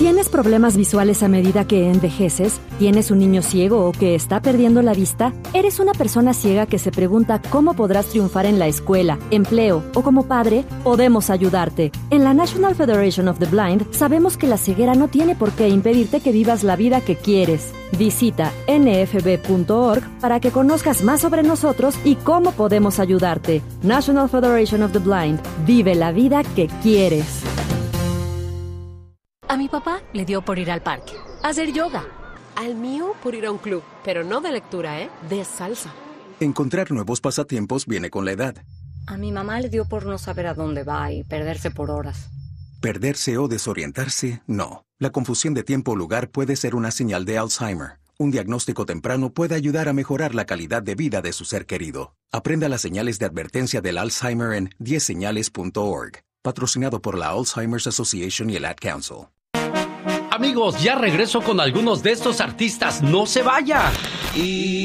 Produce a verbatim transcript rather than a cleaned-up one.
¿Tienes problemas visuales a medida que envejeces? ¿Tienes un niño ciego o que está perdiendo la vista? ¿Eres una persona ciega que se pregunta cómo podrás triunfar en la escuela, empleo o como padre? Podemos ayudarte. En la National Federation of the Blind sabemos que la ceguera no tiene por qué impedirte que vivas la vida que quieres. Visita N F B punto org para que conozcas más sobre nosotros y cómo podemos ayudarte. National Federation of the Blind. Vive la vida que quieres. A mi papá le dio por ir al parque, a hacer yoga. Al mío por ir a un club, pero no de lectura, ¿eh? De salsa. Encontrar nuevos pasatiempos viene con la edad. A mi mamá le dio por no saber a dónde va y perderse por horas. Perderse o desorientarse, no. La confusión de tiempo o lugar puede ser una señal de Alzheimer. Un diagnóstico temprano puede ayudar a mejorar la calidad de vida de su ser querido. Aprenda las señales de advertencia del Alzheimer en diez señales punto org. Patrocinado por la Alzheimer's Association y el Ad Council. Amigos, ya regreso con algunos de estos artistas. ¡No se vaya! Y